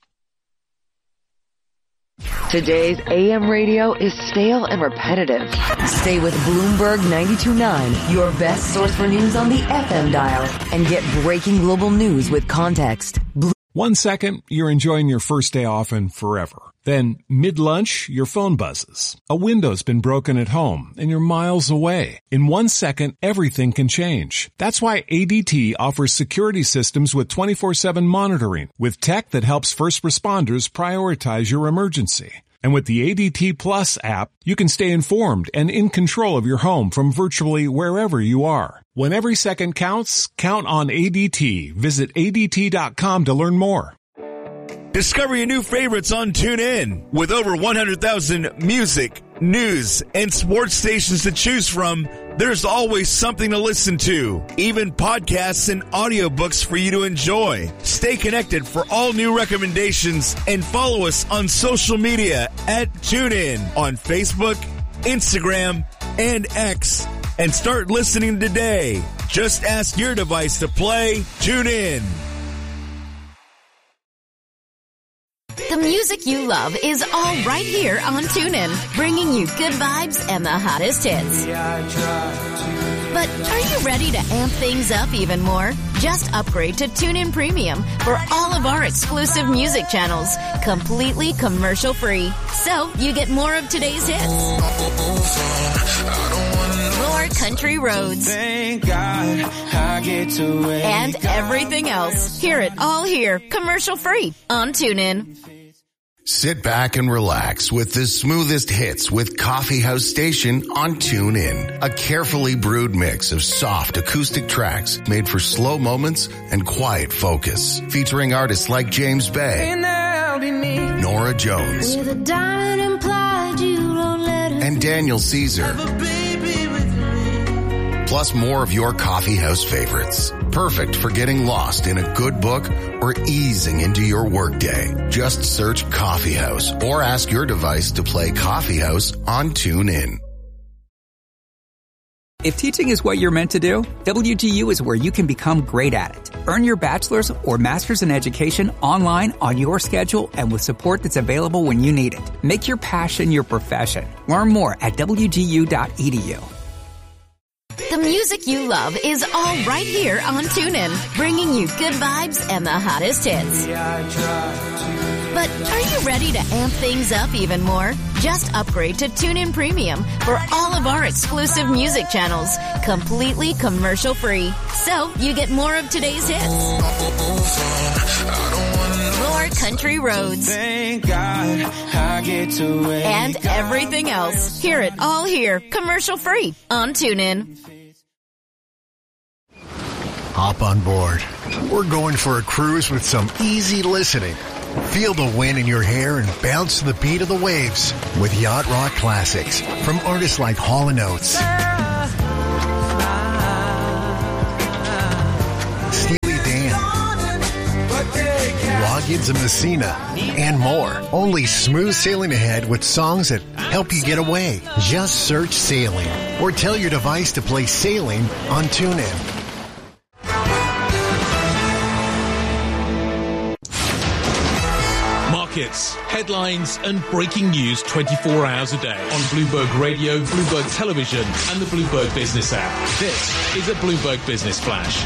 Today's A M radio is stale and repetitive. Stay with Bloomberg ninety-two point nine, your best source for news on the F M dial, and get breaking global news with context. Blo- One second, you're enjoying your first day off and forever. Then, mid-lunch, your phone buzzes. A window's been broken at home, and you're miles away. In one second, everything can change. That's why A D T offers security systems with twenty-four seven monitoring, with tech that helps first responders prioritize your emergency. And with the A D T Plus app, you can stay informed and in control of your home from virtually wherever you are. When every second counts, count on A D T. Visit A D T dot com to learn more. Discover your new favorites on TuneIn. With over one hundred thousand music, news, and sports stations to choose from, there's always something to listen to. Even podcasts and audiobooks for you to enjoy. Stay connected for all new recommendations and follow us on social media at TuneIn on Facebook, Instagram, and X. And start listening today. Just ask your device to play TuneIn. The music you love is all right here on TuneIn, bringing you good vibes and the hottest hits. But are you ready to amp things up even more? Just upgrade to TuneIn Premium for all of our exclusive music channels, completely commercial-free. So you get more of today's hits, more country roads, Thank God I get to and everything else. Hear it all here, commercial-free on TuneIn. Sit back and relax with the smoothest hits with Coffee House Station on TuneIn. A carefully brewed mix of soft acoustic tracks made for slow moments and quiet focus. Featuring artists like James Bay, Nora Jones, and Daniel Caesar. plus more of your coffee house favorites. Perfect for getting lost in a good book or easing into your workday. Just search Coffee House or ask your device to play Coffee House on TuneIn. If teaching is what you're meant to do, W G U is where you can become great at it. Earn your bachelor's or master's in education online on your schedule and with support that's available when you need it. Make your passion your profession. Learn more at W G U dot E D U. The music you love is all right here on TuneIn, bringing you good vibes and the hottest hits. But are you ready to amp things up even more? Just upgrade to TuneIn Premium for all of our exclusive music channels, completely commercial-free. So you get more of today's hits, more country roads, Thank God I get to wake and everything else. Hear it all here, commercial-free on TuneIn. Hop on board. We're going for a cruise with some easy listening. Feel the wind in your hair and bounce to the beat of the waves with Yacht Rock classics from artists like Hall and Oates, Steely Dan, Loggins and Messina, and more. Only smooth sailing ahead with songs that help you get away. Just search Sailing or tell your device to play Sailing on TuneIn. Markets, headlines, and breaking news twenty-four hours a day on Bloomberg Radio, Bloomberg Television, and the Bloomberg Business app. This is a Bloomberg Business Flash.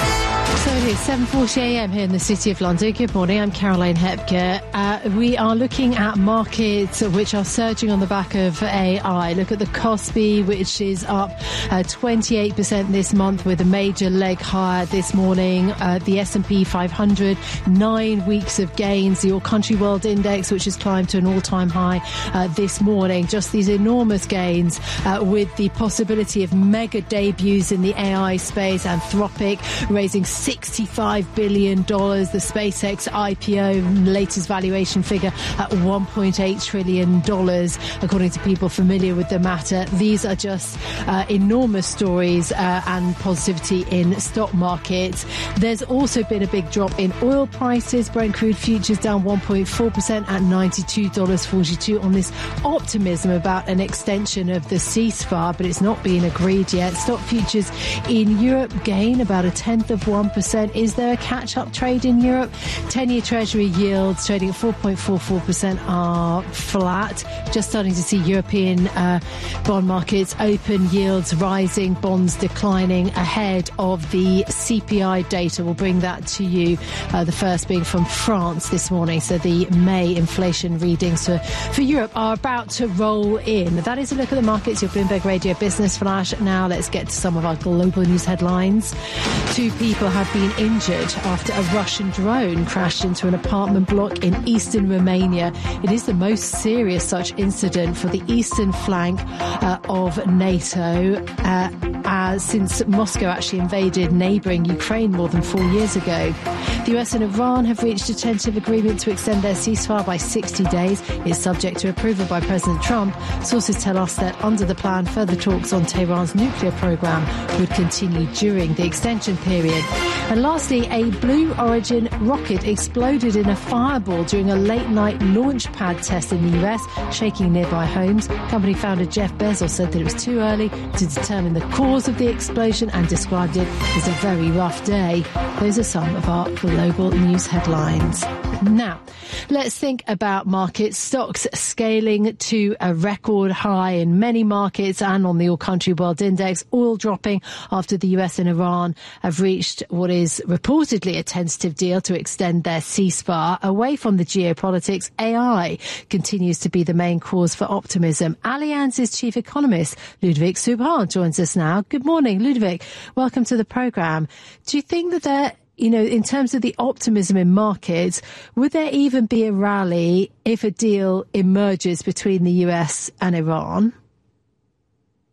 So it is seven forty a m here in the City of London. Good morning, I'm Caroline Hepker. Uh, we are looking at markets which are surging on the back of A I. Look at the Kospi, which is up uh, twenty-eight percent this month with a major leg higher this morning. Uh, the S and P five hundred, nine weeks of gains. The All Country World Index, which has climbed to an all-time high uh, this morning. Just these enormous gains uh, with the possibility of mega debuts in the A I space. Anthropic raising sixty-five billion dollars. The SpaceX I P O latest valuation figure at one point eight trillion dollars, according to people familiar with the matter. These are just uh, enormous stories uh, and positivity in stock markets. There's also been a big drop in oil prices. Brent crude futures down one point four percent at ninety-two dollars and forty-two cents on this optimism about an extension of the ceasefire, but it's not been agreed yet. Stock futures in Europe gain about a tenth of one percent. Is there a catch-up trade in Europe? ten-year Treasury yields trading at four point four four percent are flat. Just starting to see European uh, bond markets open, yields rising, bonds declining ahead of the C P I data. We'll bring that to you, uh, the first being from France this morning. So the May inflation readings for, for Europe are about to roll in. That is a look at the markets, your Bloomberg Radio Business Flash. Now let's get to some of our global news headlines. Two people have been injured after a Russian drone crashed into an apartment block in eastern Romania. It is the most serious such incident for the eastern flank uh, of NATO uh, uh, since Moscow actually invaded neighbouring Ukraine more than four years ago. The U S and Iran have reached a tentative agreement to extend their ceasefire by sixty days. It's subject to approval by President Trump. Sources tell us that under the plan, further talks on Tehran's nuclear program would continue during the extension period. And lastly, a Blue Origin rocket exploded in a fireball during a late-night launch pad test in the U S, shaking nearby homes. Company founder Jeff Bezos said that it was too early to determine the cause of the explosion and described it as a very rough day. Those are some of our global news headlines. Now, let's think about markets. Stocks scaling to a record high in many markets and on the All Country World Index. Oil dropping after the U S and Iran have reached what is reportedly a tentative deal to extend their ceasefire. Away from the geopolitics, A I continues to be the main cause for optimism. Allianz's chief economist, Ludovic Subhan, joins us now. Good morning, Ludovic. Welcome to the programme. Do you think that there You know, in terms of the optimism in markets, would there even be a rally if a deal emerges between the U S and Iran?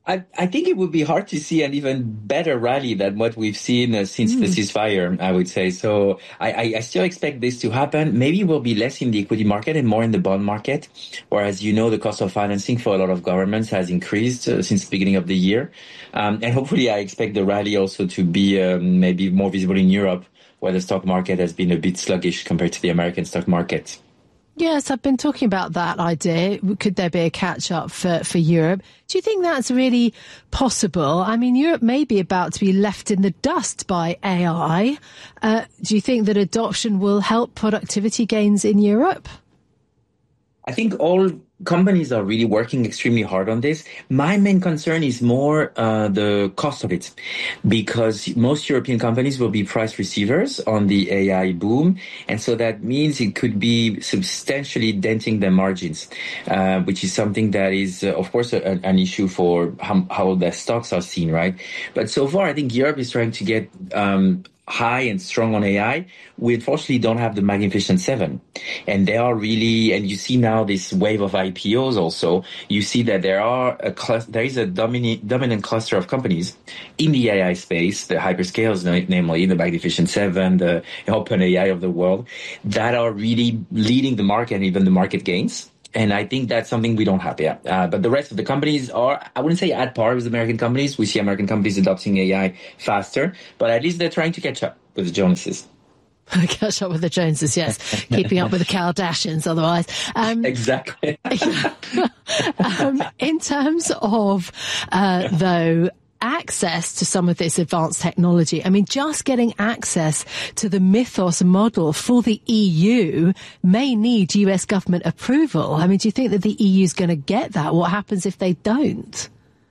I, I think it would be hard to see an even better rally than what we've seen uh, since mm. the ceasefire, I would say. So I, I, I still expect this to happen. Maybe it will be less in the equity market and more in the bond market, whereas, you know, the cost of financing for a lot of governments has increased uh, since the beginning of the year. Um, and hopefully I expect the rally also to be um, maybe more visible in Europe, where the stock market has been a bit sluggish compared to the American stock market. Yes, I've been talking about that idea. Could there be a catch-up for, for Europe? Do you think that's really possible? I mean, Europe may be about to be left in the dust by A I. Uh, do you think that adoption will help productivity gains in Europe? I think all companies are really working extremely hard on this. My main concern is more uh, the cost of it, because most European companies will be price receivers on the A I boom. And so that means it could be substantially denting their margins, uh, which is something that is, uh, of course, a, an issue for how, how their stocks are seen, right? But so far, I think Europe is trying to get um high and strong on A I. We unfortunately don't have the Magnificent Seven. And they are really, and you see now this wave of I P Os also, you see that there are a cl- there is a dominant, dominant cluster of companies in the A I space, the hyperscalers, namely the Magnificent Seven, the OpenAI of the world, that are really leading the market and even the market gains. And I think that's something we don't have yet. Uh, but the rest of the companies are, I wouldn't say at par with American companies. We see American companies adopting A I faster, but at least they're trying to catch up with the Joneses. Catch up with the Joneses, yes. Keeping up with the Kardashians, otherwise. Um, exactly. um, in terms of, uh, though, access to some of this advanced technology. I mean, just getting access to the Mythos model for the E U may need U S government approval. I mean, do you think that the E U is going to get that? What happens if they don't?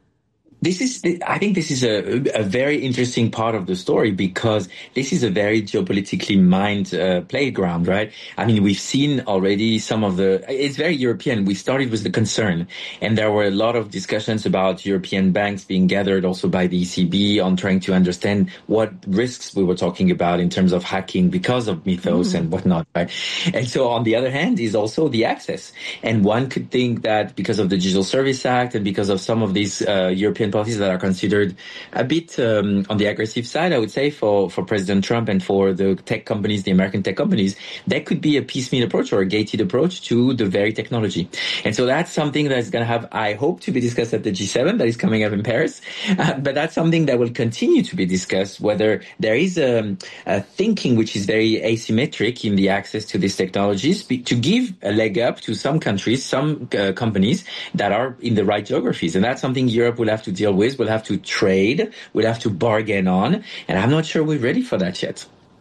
This is, I think this is a, a very interesting part of the story, because this is a very geopolitically mined uh, playground, right? I mean, we've seen already some of the, it's very European. We started with the concern, and there were a lot of discussions about European banks being gathered also by the E C B on trying to understand what risks we were talking about in terms of hacking because of Mythos mm. and whatnot, right? And so on the other hand is also the access. And one could think that because of the Digital Service Act and because of some of these uh, European policies that are considered a bit um, on the aggressive side, I would say, for, for President Trump and for the tech companies, the American tech companies, that could be a piecemeal approach or a gated approach to the very technology. And so that's something that's going to have, I hope, to be discussed at the G seven that is coming up in Paris. Uh, but that's something that will continue to be discussed, whether there is a, a thinking which is very asymmetric in the access to these technologies to give a leg up to some countries, some uh, companies that are in the right geographies. And that's something Europe will have to deal with. We'll have to trade. We'll have to bargain on. And I'm not sure we're ready for that yet.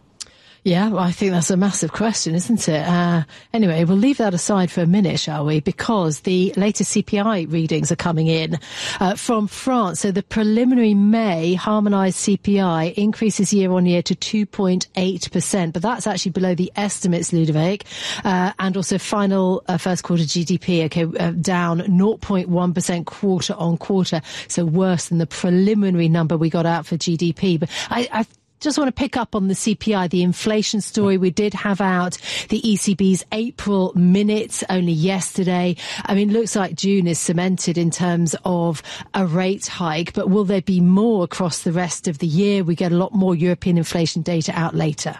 Yeah, well, I think that's a massive question, isn't it? Uh, anyway, we'll leave that aside for a minute, shall we? Because the latest C P I readings are coming in uh, from France. So the preliminary May harmonised C P I increases year on year to two point eight percent. But that's actually below the estimates, Ludovic. Uh, and also final uh, first quarter G D P, okay, uh, down zero point one percent quarter on quarter. So worse than the preliminary number we got out for G D P. But I, I just want to pick up on the C P I, the inflation story. We did have out the E C B's April minutes only yesterday. I mean, looks like June is cemented in terms of a rate hike, but will there be more across the rest of the year? We get a lot more European inflation data out later.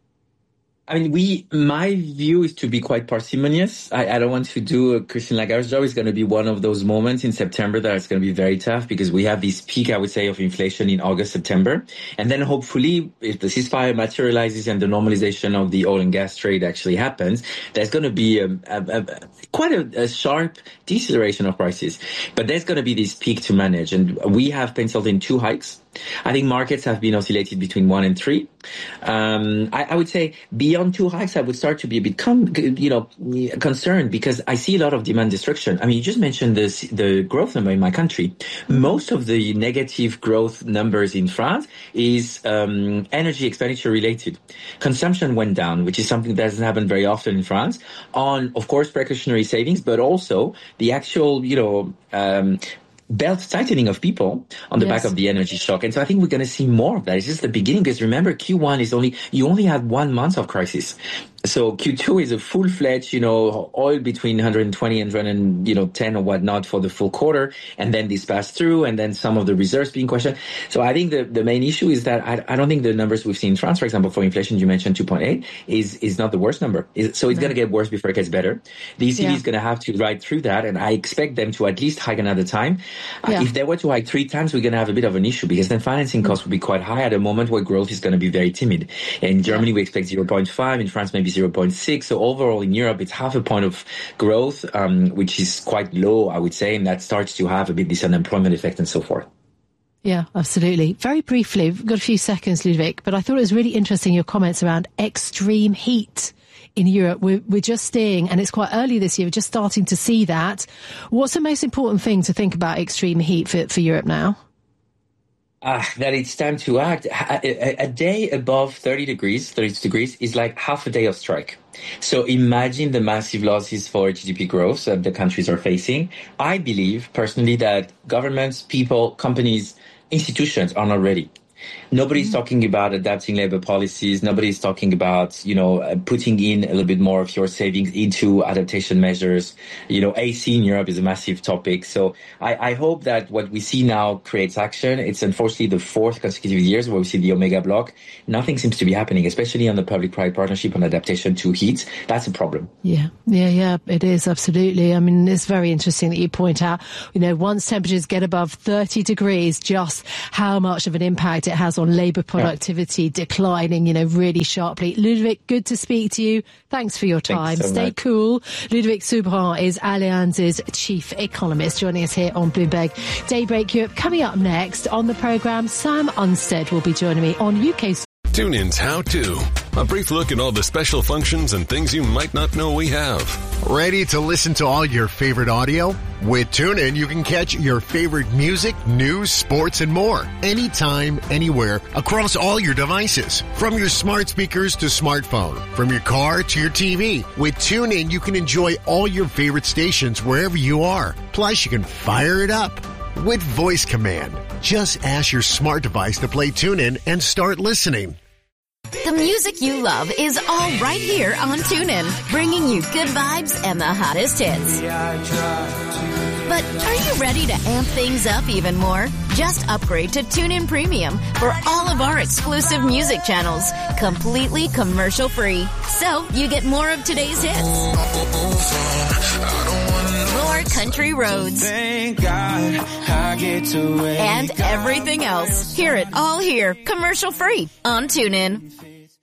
I mean, we, my view is to be quite parsimonious. I, I don't want to do a Christine Lagarde's job. It's going to be one of those moments in September that it's going to be very tough, because we have this peak, I would say, of inflation in August, September. And then hopefully, if the ceasefire materializes and the normalization of the oil and gas trade actually happens, there's going to be a, a, a, quite a, a sharp deceleration of prices. But there's going to be this peak to manage. And we have penciled in two hikes. I think markets have been oscillated between one and three. Um, I, I would say beyond two hikes, I would start to be a bit, com- you know, concerned, because I see a lot of demand destruction. I mean, you just mentioned this, the growth number in my country. Most of the negative growth numbers in France is um, energy expenditure related. Consumption went down, which is something that doesn't happen very often in France, on, of course, precautionary savings, but also the actual, you know, um, belt tightening of people on the yes. back of the energy shock. And so I think we're going to see more of that. It's just the beginning, because remember, Q one is only, you only had one month of crisis. So Q two is a full-fledged, you know, oil between one hundred twenty and one hundred, you know, ten or whatnot for the full quarter, and then this passed through, and then some of the reserves being questioned. So I think the, the main issue is that I, I don't think the numbers we've seen in France, for example, for inflation, you mentioned two point eight, is is not the worst number. Is, so it's right. going to get worse before it gets better. The E C B yeah. is going to have to ride through that, and I expect them to at least hike another time. Yeah. Uh, if they were to hike three times, we're going to have a bit of an issue, because then financing costs will be quite high at a moment where growth is going to be very timid. In Germany, yeah. we expect zero point five. In France, maybe zero point six. So overall in Europe, it's half a point of growth, um, which is quite low, I would say, and that starts to have a bit this unemployment effect and so forth. Yeah, absolutely. Very briefly, we've got a few seconds, Ludovic, but I thought it was really interesting, your comments around extreme heat in Europe. We're, we're just seeing, and it's quite early this year, we're just starting to see that. What's the most important thing to think about extreme heat for, for Europe now? Uh, that it's time to act. A, a, a day above thirty degrees, thirty-two degrees, is like half a day of strike. So imagine the massive losses for G D P growth that the countries are facing. I believe, personally, that governments, people, companies, institutions are not ready. Nobody's mm-hmm. talking about adapting labor policies. Nobody's talking about, you know, uh, putting in a little bit more of your savings into adaptation measures. You know, A C in Europe is a massive topic. So I, I hope that what we see now creates action. It's unfortunately the fourth consecutive years where we see the Omega block. Nothing seems to be happening, especially on the public-private partnership on adaptation to heat. That's a problem. Yeah, yeah, yeah, it is, absolutely. I mean, it's very interesting that you point out, you know, once temperatures get above thirty degrees, just how much of an impact it has on labour productivity yeah. declining, you know, really sharply. Ludovic, good to speak to you. Thanks for your time. So Stay much. cool. Ludovic Soubrand is Allianz's chief economist, joining us here on Bloomberg Daybreak Europe. Coming up next on the programme, Sam Unstead will be joining me on U K. Tune In's How To. A brief look at all the special functions and things you might not know we have. Ready to listen to all your favorite audio? With TuneIn, you can catch your favorite music, news, sports, and more. Anytime, anywhere, across all your devices. From your smart speakers to smartphone. From your car to your T V. With TuneIn, you can enjoy all your favorite stations wherever you are. Plus, you can fire it up with voice command. Just ask your smart device to play TuneIn and start listening. The music you love is all right here on TuneIn, bringing you good vibes and the hottest hits. But are you ready to amp things up even more? Just upgrade to TuneIn Premium for all of our exclusive music channels, completely commercial-free. So you get more of today's hits. More country roads. Thank God I get to wake and everything else. Hear it all here, commercial-free on TuneIn.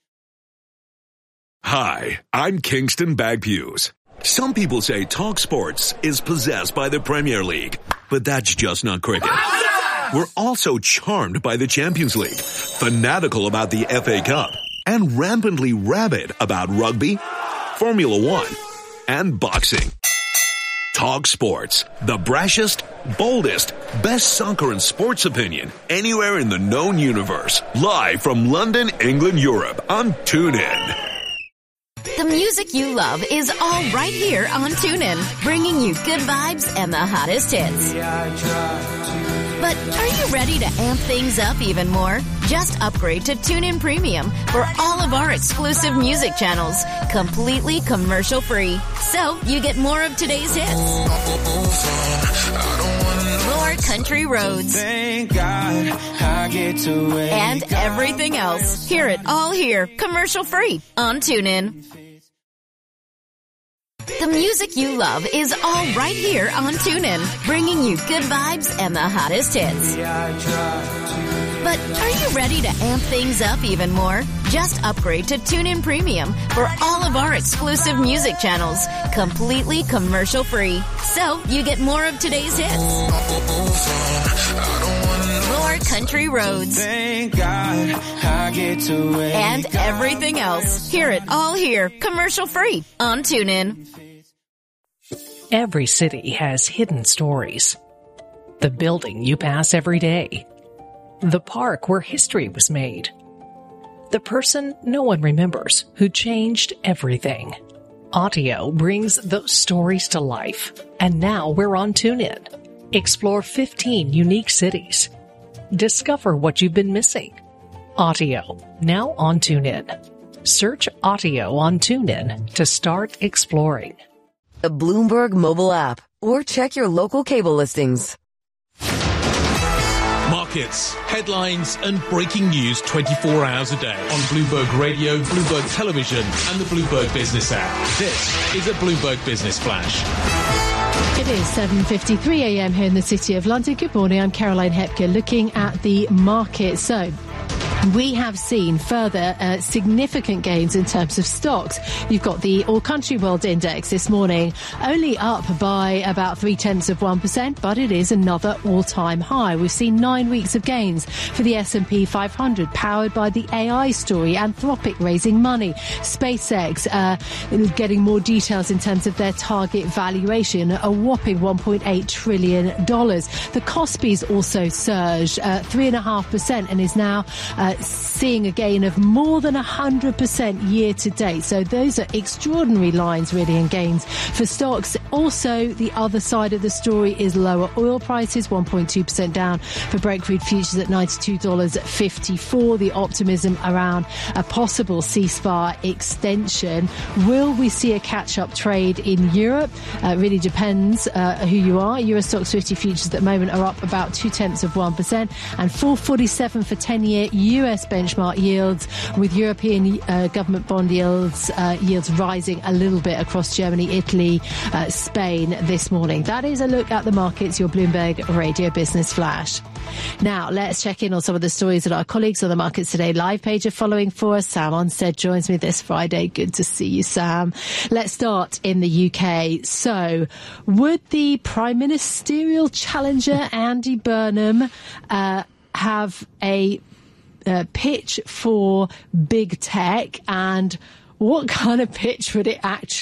Hi, I'm Kingston Bagpuse. Some people say Talk Sports is possessed by the Premier League, but that's just not cricket. We're also charmed by the Champions League, fanatical about the F A Cup, and rampantly rabid about rugby, Formula One, and boxing. Talk Sports, the brashest, boldest, best soccer and sports opinion anywhere in the known universe. Live from London, England, Europe on TuneIn. The music you love is all right here on TuneIn, bringing you good vibes and the hottest hits. But are you ready to amp things up even more? Just upgrade to TuneIn Premium for all of our exclusive music channels, completely commercial-free. So you get more of today's hits. More country roads. Thank God I get to wake and everything else. Hear it all here, commercial-free on TuneIn. The music you love is all right here on TuneIn, bringing you good vibes and the hottest hits. But are you ready to amp things up even more? Just upgrade to TuneIn Premium for all of our exclusive music channels, completely commercial-free. So you get more of today's hits. More country roads. Thank God I get to wake and everything else. Hear it all here, commercial-free on TuneIn. Every city has hidden stories. The building you pass every day. The park where history was made. The person no one remembers who changed everything. Audio brings those stories to life. And now we're on TuneIn. Explore fifteen unique cities. Discover what you've been missing. Audio, now on TuneIn. Search audio on TuneIn to start exploring. The Bloomberg mobile app, or check your local cable listings. Markets, headlines, and breaking news twenty-four hours a day on Bloomberg Radio, Bloomberg Television, and the Bloomberg Business app. This is a Bloomberg Business Flash. It is seven fifty-three a.m. here in the City of London. Good morning, I'm Caroline Hepker looking at the market. So, we have seen further uh, significant gains in terms of stocks. You've got the All Country World Index this morning only up by about three tenths of one percent, but it is another all-time high. We've seen nine weeks of gains for the S and P five hundred, powered by the A I story, Anthropic raising money, SpaceX uh, getting more details in terms of their target valuation, a whopping one point eight trillion dollars. The Kospi's also surged uh, three point five percent and is now uh, seeing a gain of more than one hundred percent year to date. So those are extraordinary lines really and gains for stocks. Also, the other side of the story is lower oil prices, one point two percent down for Brent crude futures at ninety-two dollars fifty-four. The optimism around a possible ceasefire extension. Will we see a catch-up trade in Europe? Uh, really depends uh, who you are. Euro Stoxx fifty futures at the moment are up about two tenths of one percent, and four forty-seven for ten-year U S benchmark yields, with European uh, government bond yields uh, yields rising a little bit across Germany, Italy, uh, Spain this morning. That is a look at the markets, your Bloomberg Radio Business Flash. Now, let's check in on some of the stories that our colleagues on the Markets Today live page are following for us. Sam Onstead joins me this Friday. Good to see you, Sam. Let's start in the U K. So, would the Prime Ministerial challenger, Andy Burnham, uh, have a uh, pitch for big tech, and what kind of pitch would it actually